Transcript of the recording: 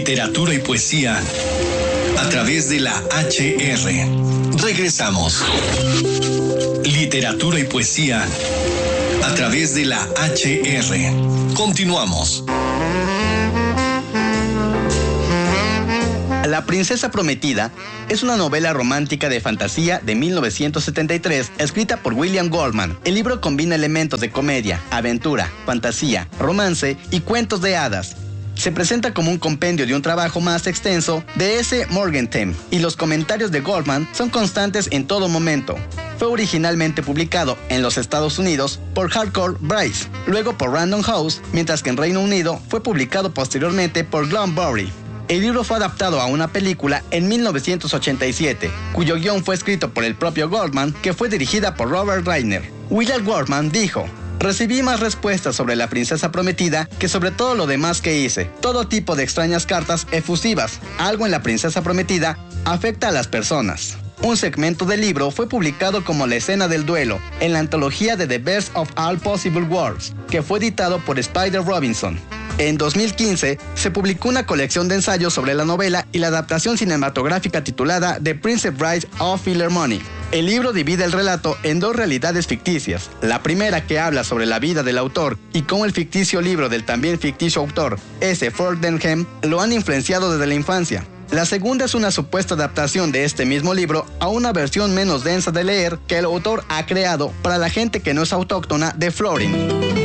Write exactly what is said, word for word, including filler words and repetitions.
literatura y poesía a través de la H R. Regresamos. Literatura y poesía a través de la H R. Continuamos. La princesa prometida es una novela romántica de fantasía de mil novecientos setenta y tres escrita por William Goldman. El libro combina elementos de comedia, aventura, fantasía, romance y cuentos de hadas. Se presenta como un compendio de un trabajo más extenso de S. Morgenthau, y los comentarios de Goldman son constantes en todo momento. Fue originalmente publicado en los Estados Unidos por Hardcore Bryce, luego por Random House, mientras que en Reino Unido fue publicado posteriormente por Bloomsbury. El libro fue adaptado a una película en mil novecientos ochenta y siete, cuyo guión fue escrito por el propio Goldman, que fue dirigida por Robert Reiner. William Goldman dijo: recibí más respuestas sobre la princesa prometida que sobre todo lo demás que hice. Todo tipo de extrañas cartas efusivas. Algo en la princesa prometida afecta a las personas. Un segmento del libro fue publicado como la escena del duelo en la antología de The Best of All Possible Worlds, que fue editado por Spider Robinson. En dos mil quince se publicó una colección de ensayos sobre la novela y la adaptación cinematográfica titulada The Princess Bride of Philharmony. El libro divide el relato en dos realidades ficticias. La primera, que habla sobre la vida del autor y cómo el ficticio libro del también ficticio autor S. Fordenham lo han influenciado desde la infancia. La segunda es una supuesta adaptación de este mismo libro a una versión menos densa de leer que el autor ha creado para la gente que no es autóctona de Florin.